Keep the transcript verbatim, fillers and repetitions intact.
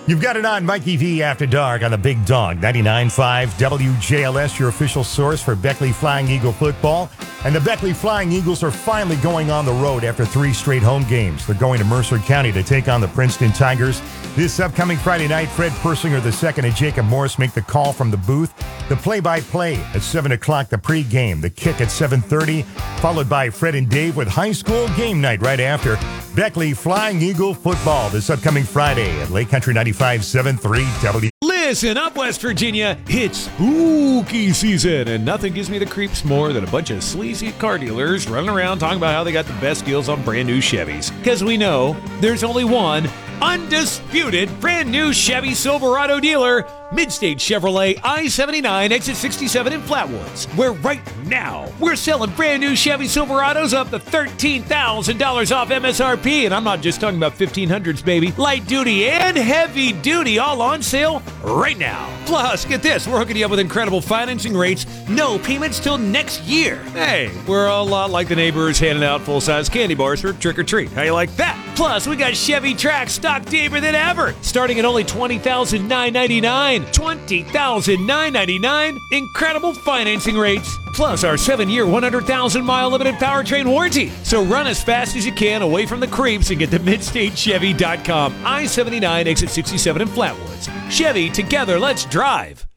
You've got it on Mikey V After Dark on the Big Dog, ninety-nine point five W J L S, your official source for Beckley Flying Eagle football. And the Beckley Flying Eagles are finally going on the road after three straight home games. They're going to Mercer County to take on the Princeton Tigers. This upcoming Friday night, Fred Persinger the second and Jacob Morris make the call from the booth. The play-by-play at seven o'clock, the pregame, the kick at seven thirty, followed by Fred and Dave with high school game night right after. Beckley Flying Eagle football this upcoming Friday at Lake Country ninety-five point seven three W. Listen up, West Virginia. It's spooky season, and nothing gives me the creeps more than a bunch of sleazy car dealers running around talking about how they got the best deals on brand new Chevys. Because we know there's only one undisputed brand new Chevy Silverado dealer, Midstate Chevrolet I seventy-nine, exit sixty-seven in Flatwoods, where right now we're selling brand new Chevy Silverados up to thirteen thousand dollars off M S R P. And I'm not just talking about fifteen hundreds, baby. Light duty and heavy duty all on sale right now. Plus, get this, we're hooking you up with incredible financing rates, no payments till next year. Hey, we're a lot like the neighbors handing out full-size candy bars for trick or treat. How you like that? Plus, we got Chevy Trax stock deeper than ever, starting at only twenty thousand nine hundred ninety-nine dollars. twenty thousand nine hundred ninety-nine dollars. Incredible financing rates. Plus our seven-year, one hundred thousand mile limited powertrain warranty. So run as fast as you can away from the creeps and get to midstate chevy dot com. I seventy-nine, exit sixty-seven in Flatwoods. Chevy, together, let's drive.